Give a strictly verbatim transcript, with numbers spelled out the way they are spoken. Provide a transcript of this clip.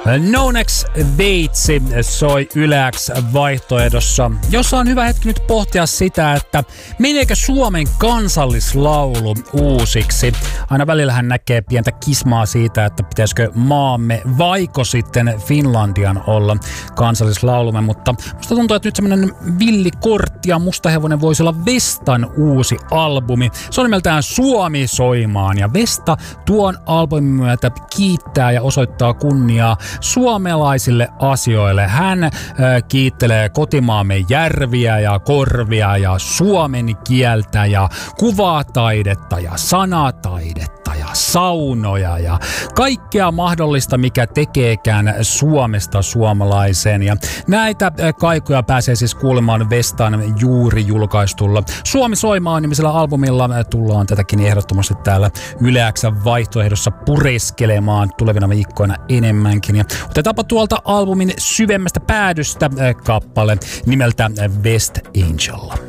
Nonex Veitsi soi Yleäks vaihtoehdossa, jossa on hyvä hetki nyt pohtia sitä, että meneekö Suomen kansallislaulu uusiksi. Aina välillähän näkee pientä kismaa siitä, että pitäisikö maamme vaiko sitten Finlandian olla kansallislaulumme, mutta musta tuntuu, että nyt semmoinen villikortti ja mustahevonen voisi olla Vestan uusi albumi. Se on nimeltään Suomi soimaan ja Vesta tuon albumin myötä kiittää ja osoittaa kunniaa suomalaisille asioille. Hän äh, kiittelee kotimaamme järviä ja korvia ja suomen kieltä ja kuvataidetta ja sanataidetta ja saunoja ja kaikkea mahdollista, mikä tekeekään Suomesta suomalaisen. Ja näitä kaikuja pääsee siis kuulemaan Vestan juuri julkaistulla Suomi soimaan -nimisellä albumilla. Tullaan tätäkin ehdottomasti täällä Yleäksän vaihtoehdossa pureskelemaan tulevina viikkoina enemmänkin. Ja otetaanpa tuolta albumin syvemmästä päädystä kappale nimeltä West Angel.